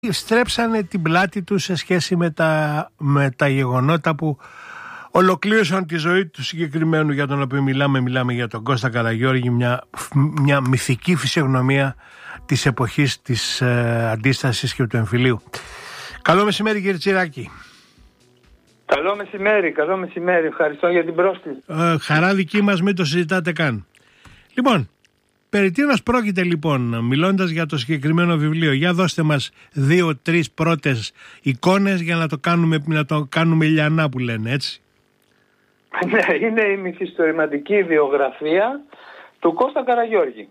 στρέψανε την πλάτη τους σε σχέση με τα γεγονότα που ολοκλήρωσαν τη ζωή του συγκεκριμένου για τον οποίο μιλάμε για τον Κώστα Καραγιώργη, μια μυθική φυσιογνωμία της εποχής της αντίστασης και του εμφυλίου. Καλό μεσημέρι κύριε Τσιράκη. Καλό μεσημέρι, ευχαριστώ για την πρόσκληση. Χαρά δική μας, μην το συζητάτε καν. Λοιπόν, περί τίνος πρόκειται λοιπόν, μιλώντας για το συγκεκριμένο βιβλίο? Για δώστε μας 2-3 πρώτες εικόνες για να το κάνουμε λιανά που λένε, έτσι. Ναι, είναι η μυθιστορηματική βιογραφία του Κώστα Καραγιώργη.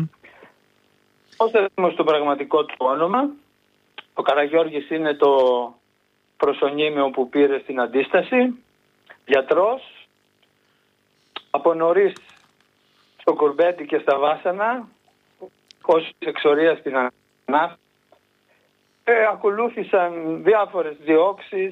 Ώστε στο πραγματικό του όνομα, ο Καραγιώργης είναι το προσωνύμιο που πήρε στην αντίσταση, γιατρός, από νωρίς στο κουρμπέτι και στα βάσανα, ως εξορία στην Ανάφη. Ακολούθησαν διάφορες διώξεις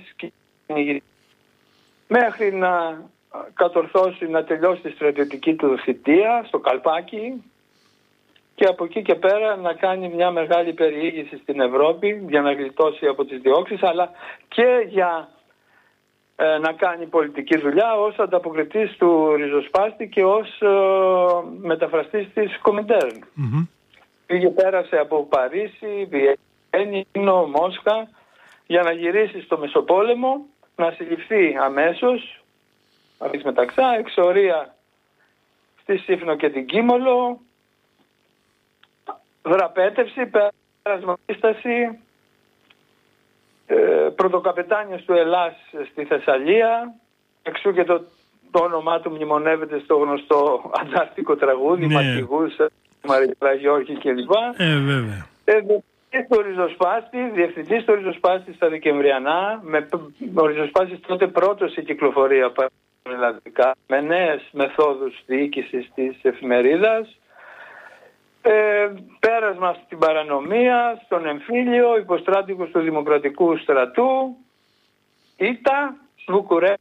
μέχρι να κατορθώσει να τελειώσει τη στρατιωτική του θητεία στο Καλπάκι και από εκεί και πέρα να κάνει μια μεγάλη περιήγηση στην Ευρώπη για να γλιτώσει από τις διώξεις, αλλά και για να κάνει πολιτική δουλειά ως ανταποκριτής του ριζοσπάστη και ως μεταφραστής της Κομιντέρν. Πέρασε από Παρίσι, Βιέννη, Μόσχα για να γυρίσει στο Μεσοπόλεμο, να συλληφθεί αμέσως, μεταξά, εξορία στη Σύφνο και την Κίμολο, δραπέτευση, πέρασμα αντίσταση, πρωτοκαπετάνιος του Ελλάς στη Θεσσαλία, εξού και το όνομά του μνημονεύεται στο γνωστό αντάρτικο τραγούδι, ναι. Μαχηγούς, Καραγιώργη κλπ. Βέβαια. Διευθυντής του ριζοσπάστη στα Δεκεμβριανά, ο ριζοσπάστης τότε πρώτος σε κυκλοφορία πανελλαδικά, με νέες μεθόδους διοίκησης της εφημερίδας, πέρασμα στην παρανομία, στον εμφύλιο, υποστράτηγος του Δημοκρατικού Στρατού, Ίτα, Βουκουρέστι,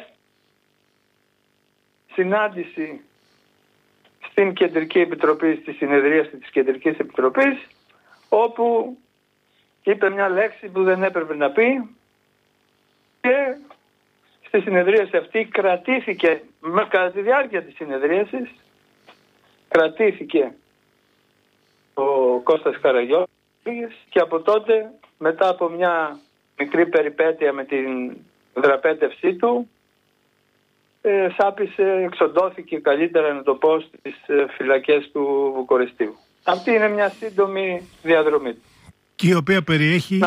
συνάντηση στην Κεντρική Επιτροπή, στη συνεδρίαση της Κεντρικής Επιτροπής, όπου είπε μια λέξη που δεν έπρεπε να πει και στη συνεδρίαση αυτή κρατήθηκε, κατά τη διάρκεια της συνεδρίασης, κρατήθηκε ο Κώστας Καραγιώργης και από τότε, μετά από μια μικρή περιπέτεια με την δραπέτευσή του, σάπισε, εξοντώθηκε καλύτερα να το πω στις φυλακές του Βουκουρεστίου. Αυτή είναι μια σύντομη διαδρομή του. Και η οποία περιέχει...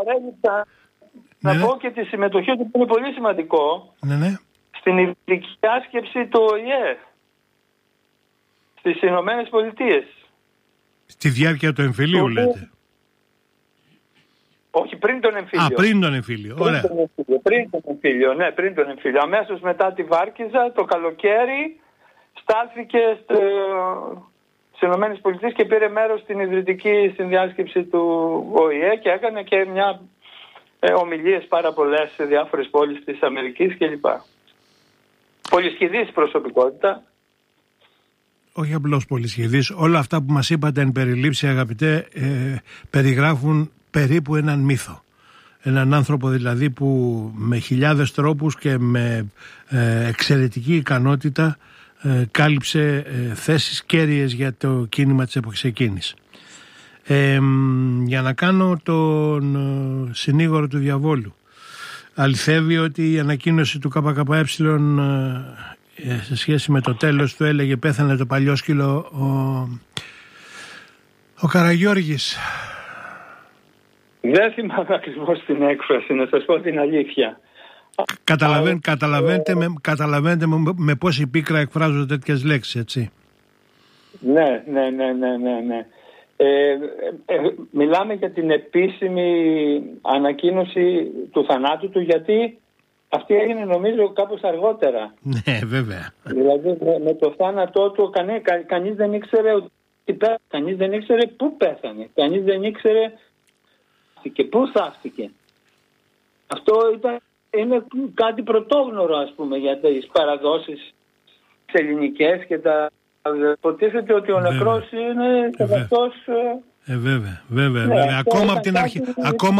Να πω και τη συμμετοχή του που είναι πολύ σημαντικό, στην ειδική άσκεψη του ΟΗΕ στις Ηνωμένες Πολιτείες. Στη διάρκεια του εμφυλίου λέτε? Όχι, πριν τον εμφύλιο. Πριν τον εμφύλιο, ωραία. Πριν τον εμφύλιο. Αμέσως μετά τη Βάρκιζα, το καλοκαίρι, στάλθηκε στις Ηνωμένες Πολιτείες και πήρε μέρος στην ιδρυτική συνδιάσκεψη του ΟΗΕ και έκανε και μια ομιλίες πάρα πολλές σε διάφορες πόλεις της Αμερικής κλπ. Πολυσχηδής προσωπικότητα. Όχι απλώς πολυσχηδής. Όλα αυτά που μας είπατε εν περιλήψη, αγαπητέ, περιγράφουν περίπου έναν μύθο. Έναν άνθρωπο δηλαδή που με χιλιάδες τρόπους και με εξαιρετική ικανότητα κάλυψε θέσεις κέρυες για το κίνημα της εποχής εκείνης. Για να κάνω τον συνήγορο του διαβόλου, αληθεύει ότι η ανακοίνωση του ΚΚΕ σε σχέση με το τέλος του έλεγε πέθανε το παλιό σκύλο ο Καραγιώργης? Δεν θυμάμαι ακριβώς την έκφραση, να σας πω την αλήθεια. Καταλαβαίνετε με πόση πίκρα εκφράζονται τέτοιες λέξεις, έτσι? Ναι. Μιλάμε για την επίσημη ανακοίνωση του θανάτου του, γιατί αυτή έγινε νομίζω κάπως αργότερα. Ναι, βέβαια. Δηλαδή με το θάνατό του κανείς δεν ήξερε ότι πέθανε, κανείς δεν ήξερε πού πέθανε, κανείς δεν ήξερε και πού θαύτηκε. Αυτό είναι κάτι πρωτόγνωρο, ας πούμε, για τις παραδόσεις τις ελληνικές και τα... Υποτίθεται ότι ο νεκρός είναι και αυτός Βέβαια. Ακόμα από την αρχή.